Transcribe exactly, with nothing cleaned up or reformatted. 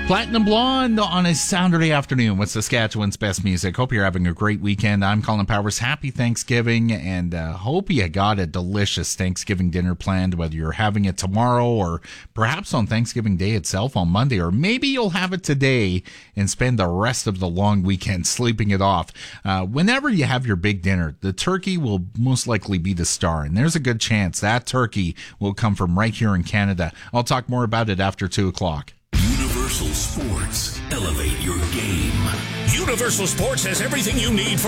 Platinum Blonde on a Saturday afternoon with Saskatchewan's best music. Hope you're having a great weekend. I'm Colin Powers. Happy Thanksgiving, and uh, hope you got a delicious Thanksgiving dinner planned, whether you're having it tomorrow or perhaps on Thanksgiving Day itself on Monday, or maybe you'll have it today and spend the rest of the long weekend sleeping it off. Uh, whenever you have your big dinner, the turkey will most likely be the star, and there's a good chance that turkey will come from right here in Canada. I'll talk more about it after two o'clock. Universal Sports. Elevate your game. Universal Sports has everything you need for